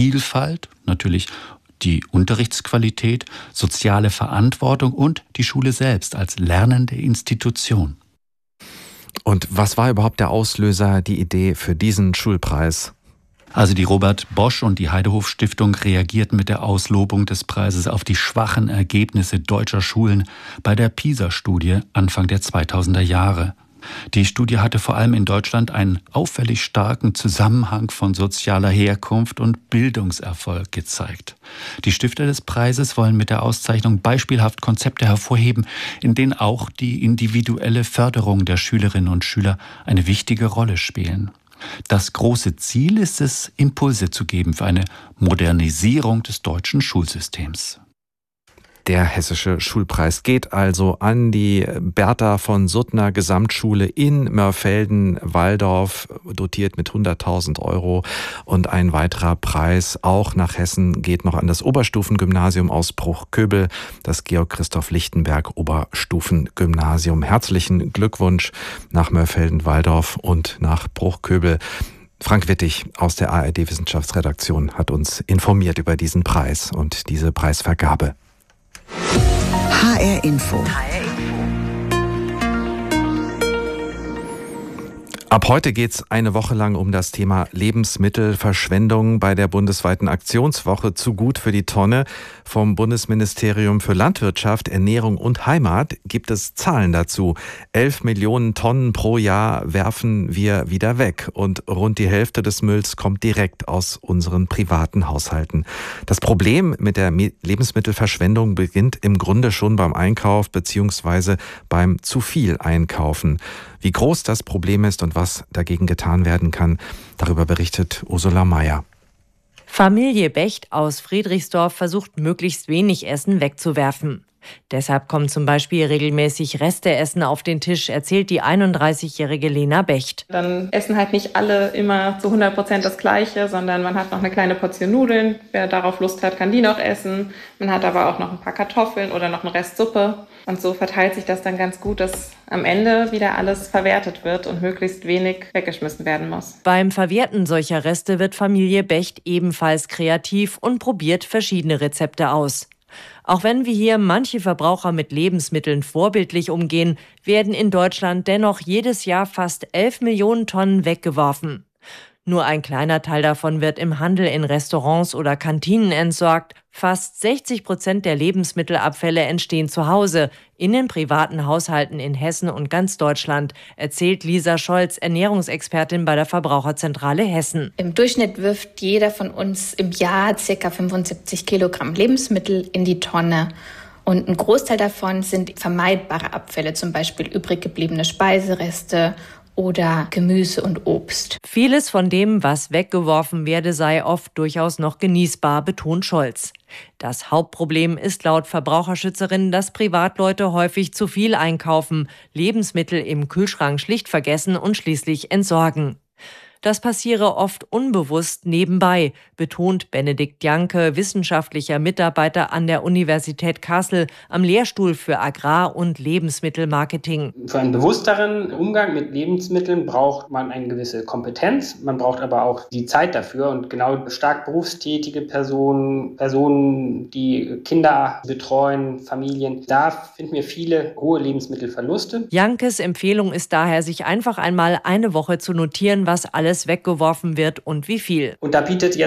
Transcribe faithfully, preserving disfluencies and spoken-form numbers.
Vielfalt, natürlich die Unterrichtsqualität, soziale Verantwortung und die Schule selbst als lernende Institution. Und was war überhaupt der Auslöser, die Idee für diesen Schulpreis? Also die Robert Bosch und die Heidehof Stiftung reagierten mit der Auslobung des Preises auf die schwachen Ergebnisse deutscher Schulen bei der PISA-Studie Anfang der zweitausender Jahre. Die Studie hatte vor allem in Deutschland einen auffällig starken Zusammenhang von sozialer Herkunft und Bildungserfolg gezeigt. Die Stifter des Preises wollen mit der Auszeichnung beispielhaft Konzepte hervorheben, in denen auch die individuelle Förderung der Schülerinnen und Schüler eine wichtige Rolle spielen. Das große Ziel ist es, Impulse zu geben für eine Modernisierung des deutschen Schulsystems. Der Hessische Schulpreis geht also an die Bertha von Suttner Gesamtschule in Mörfelden-Walldorf, dotiert mit hunderttausend Euro. Und ein weiterer Preis, auch nach Hessen, geht noch an das Oberstufengymnasium aus Bruchköbel, das Georg-Christoph-Lichtenberg Oberstufengymnasium. Herzlichen Glückwunsch nach Mörfelden-Walldorf und nach Bruchköbel. Frank Wittig aus der A R D-Wissenschaftsredaktion hat uns informiert über diesen Preis und diese Preisvergabe. H R Info. Ab heute geht's eine Woche lang um das Thema Lebensmittelverschwendung bei der bundesweiten Aktionswoche Zu gut für die Tonne. Vom Bundesministerium für Landwirtschaft, Ernährung und Heimat gibt es Zahlen dazu. Elf Millionen Tonnen pro Jahr werfen wir wieder weg und rund die Hälfte des Mülls kommt direkt aus unseren privaten Haushalten. Das Problem mit der Lebensmittelverschwendung beginnt im Grunde schon beim Einkauf bzw. beim zu viel Einkaufen. Wie groß das Problem ist und was dagegen getan werden kann, darüber berichtet Ursula Mayer. Familie Becht aus Friedrichsdorf versucht, möglichst wenig Essen wegzuwerfen. Deshalb kommen zum Beispiel regelmäßig Resteessen auf den Tisch, erzählt die einunddreißigjährige Lena Becht. Dann essen halt nicht alle immer zu hundert Prozent das Gleiche, sondern man hat noch eine kleine Portion Nudeln. Wer darauf Lust hat, kann die noch essen. Man hat aber auch noch ein paar Kartoffeln oder noch einen Rest Suppe. Und so verteilt sich das dann ganz gut, dass am Ende wieder alles verwertet wird und möglichst wenig weggeschmissen werden muss. Beim Verwerten solcher Reste wird Familie Becht ebenfalls kreativ und probiert verschiedene Rezepte aus. Auch wenn wir hier manche Verbraucher mit Lebensmitteln vorbildlich umgehen, werden in Deutschland dennoch jedes Jahr fast elf Millionen Tonnen weggeworfen. Nur ein kleiner Teil davon wird im Handel in Restaurants oder Kantinen entsorgt. Fast sechzig Prozent der Lebensmittelabfälle entstehen zu Hause, in den privaten Haushalten in Hessen und ganz Deutschland, erzählt Lisa Scholz, Ernährungsexpertin bei der Verbraucherzentrale Hessen. Im Durchschnitt wirft jeder von uns im Jahr ca. fünfundsiebzig Kilogramm Lebensmittel in die Tonne. Und ein Großteil davon sind vermeidbare Abfälle, zum Beispiel übrig gebliebene Speisereste oder Gemüse und Obst. Vieles von dem, was weggeworfen werde, sei oft durchaus noch genießbar, betont Scholz. Das Hauptproblem ist laut Verbraucherschützerin, dass Privatleute häufig zu viel einkaufen, Lebensmittel im Kühlschrank schlicht vergessen und schließlich entsorgen. Das passiere oft unbewusst nebenbei, betont Benedikt Janke, wissenschaftlicher Mitarbeiter an der Universität Kassel am Lehrstuhl für Agrar- und Lebensmittelmarketing. Für einen bewussteren Umgang mit Lebensmitteln braucht man eine gewisse Kompetenz, man braucht aber auch die Zeit dafür. Und genau stark berufstätige Personen, Personen, die Kinder betreuen, Familien, da finden wir viele hohe Lebensmittelverluste. Jankes Empfehlung ist daher, sich einfach einmal eine Woche zu notieren, was alles weggeworfen wird und wie viel. Und da bietet jetzt